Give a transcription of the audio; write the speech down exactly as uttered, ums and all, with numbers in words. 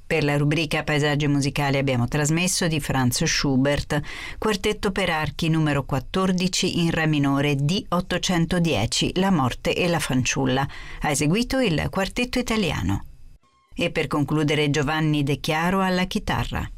Per la rubrica Paesaggi musicali abbiamo trasmesso di Franz Schubert, quartetto per archi numero quattordici in Re minore D ottocentodieci, La morte e la fanciulla. Ha eseguito il quartetto italiano. E per concludere Giovanni De Chiaro alla chitarra.